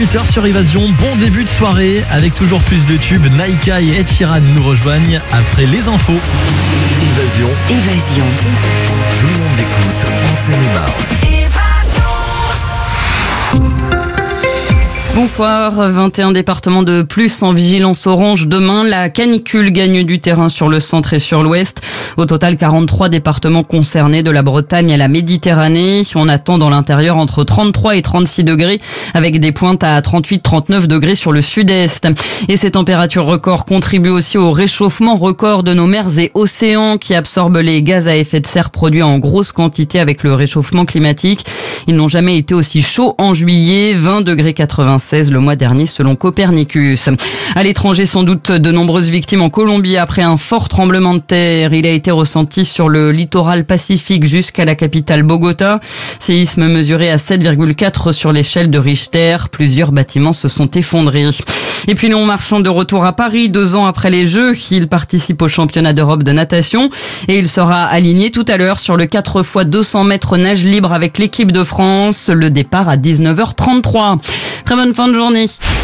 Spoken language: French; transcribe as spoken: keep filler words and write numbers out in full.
dix-huit heures sur Évasion. Bon début de soirée avec toujours plus de tubes. Naïka et Ed Sheeran nous rejoignent après les infos. Évasion. Évasion. Tout le monde écoute en Seine-et-Marne. Bonsoir, vingt et un départements de plus en vigilance orange demain. La canicule gagne du terrain sur le centre et sur l'ouest. Au total, quarante-trois départements concernés de la Bretagne à la Méditerranée. On attend dans l'intérieur entre trente-trois et trente-six degrés avec des pointes à trente-huit trente-neuf degrés sur le sud-est. Et ces températures records contribuent aussi au réchauffement record de nos mers et océans qui absorbent les gaz à effet de serre produits en grosse quantité avec le réchauffement climatique. Ils n'ont jamais été aussi chauds en juillet, vingt degrés quatre-vingt-seize le mois dernier selon Copernicus. À l'étranger, sans doute de nombreuses victimes en Colombie après un fort tremblement de terre. Il a été ressenti sur le littoral pacifique jusqu'à la capitale Bogota. Séisme mesuré à sept virgule quatre sur l'échelle de Richter. Plusieurs bâtiments se sont effondrés. Et puis Léon Marchand de retour à Paris, deux ans après les Jeux. Il participe au championnat d'Europe de natation et il sera aligné tout à l'heure sur le quatre fois deux cents mètres nage libre avec l'équipe de France. Le départ à dix-neuf heures trente-trois. Très bonne fin de journée.